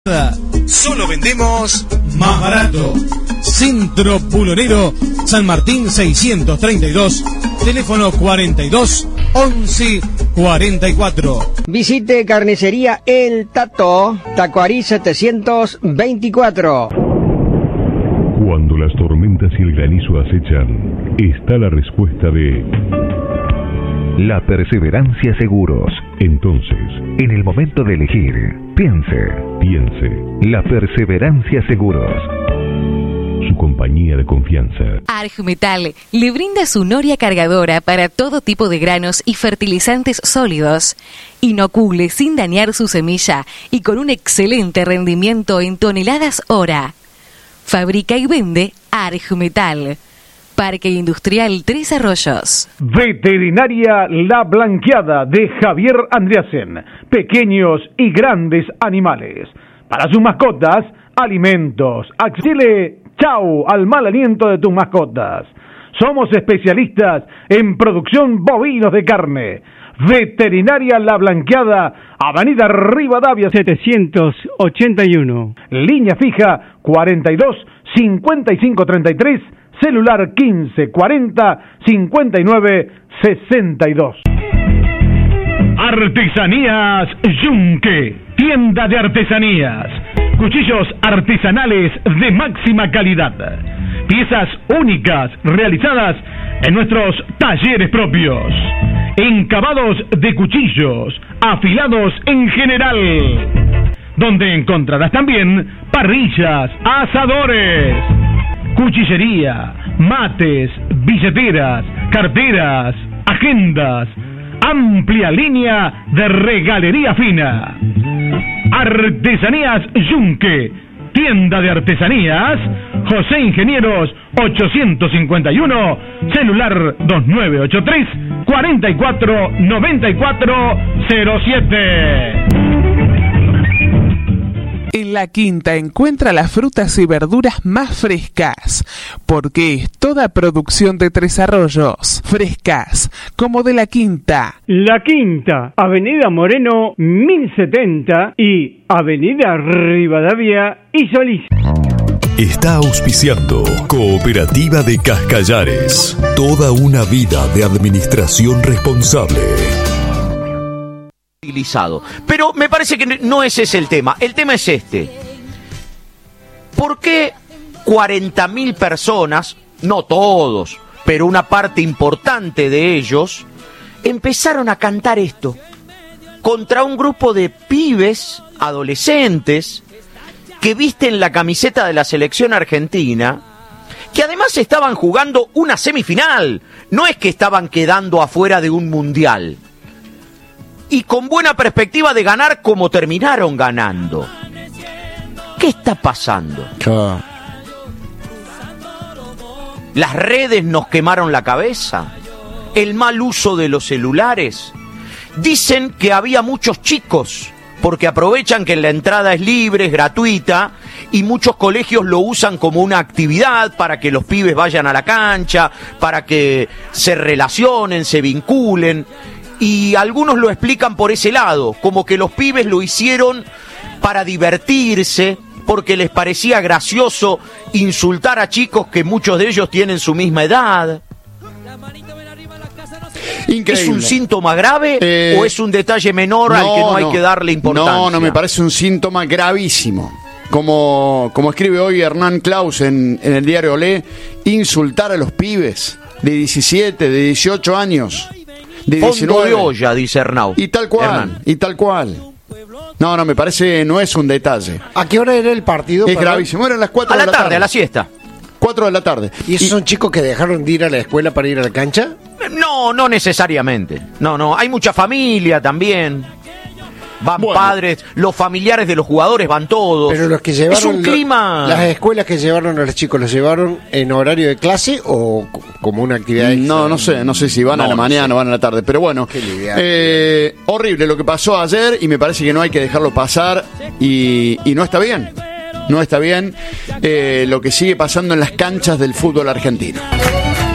Solo vendemos más barato. Centro Pulonero, San Martín 632, teléfono 42 11 44. Visite Carnicería El Tato, Tacuarí 724. Cuando las tormentas y el granizo acechan, está la respuesta de La Perseverancia Seguros. Entonces, en el momento de elegir, piense, La Perseverancia Seguros. Su compañía de confianza. Argmetal le brinda su noria cargadora para todo tipo de granos y fertilizantes sólidos. Inocule sin dañar su semilla y con un excelente rendimiento en toneladas hora. Fabrica y vende Argmetal. Parque Industrial Tres Arroyos. Veterinaria La Blanqueada de Javier Andreasen. Pequeños y grandes animales. Para sus mascotas, alimentos. Dile chau al mal aliento de tus mascotas. Somos especialistas en producción bovinos de carne. Veterinaria La Blanqueada, Avenida Rivadavia 781. Línea fija 42 55 33. Celular 15 40 59 62. Artesanías Yunque, tienda de artesanías. Cuchillos artesanales de máxima calidad. Piezas únicas realizadas en nuestros talleres propios. Encabados de cuchillos, afilados en general. Donde encontrarás también parrillas, asadores. Cuchillería, mates, billeteras, carteras, agendas, amplia línea de regalería fina. Artesanías Yunque, tienda de artesanías, José Ingenieros 851, celular 2983 44 94 07. En La Quinta encuentra las frutas y verduras más frescas, porque es toda producción de Tres Arroyos, frescas, como de La Quinta. La Quinta, Avenida Moreno 1070 y Avenida Rivadavia y Solís. Está auspiciando Cooperativa de Cascallares, toda una vida de administración responsable. Pero me parece que no ese es el tema. El tema es este. ¿Por qué 40.000 personas, no todos, pero una parte importante de ellos, empezaron a cantar esto contra un grupo de pibes, adolescentes, que visten la camiseta de la selección argentina, que además estaban jugando una semifinal? No es que estaban quedando afuera de un mundial. Y con buena perspectiva de ganar como terminaron ganando. ¿Qué está pasando? ¿Las redes nos quemaron la cabeza? ¿El mal uso de los celulares? Dicen que había muchos chicos, porque aprovechan que la entrada es libre, es gratuita, y muchos colegios lo usan como una actividad para que los pibes vayan a la cancha, para que se relacionen, se vinculen. Y algunos lo explican por ese lado, como que los pibes lo hicieron para divertirse, porque les parecía gracioso insultar a chicos que muchos de ellos tienen su misma edad. Increíble. ¿Es un síntoma grave o es un detalle menor al que no hay que darle importancia? No, me parece un síntoma gravísimo. Como escribe hoy Hernán Claus en el diario Olé, insultar a los pibes de 17, de 18 años... de 19. Fondo de olla, dice Hernán. Y tal cual. No, me parece, no es un detalle. ¿A qué hora era el partido? Es gravísimo, eran las 4 de la tarde. A la siesta. 4 de la tarde. ¿Y esos son chicos que dejaron de ir a la escuela para ir a la cancha? No necesariamente. No, hay mucha familia también. Van padres, los familiares de los jugadores van todos. Pero los que llevaron es un clima. Las escuelas que llevaron a los chicos, ¿los llevaron en horario de clase o como una actividad extra? No sé si van a la mañana o van a la tarde, pero bueno, horrible lo que pasó ayer y me parece que no hay que dejarlo pasar y no está bien. No está bien lo que sigue pasando en las canchas del fútbol argentino.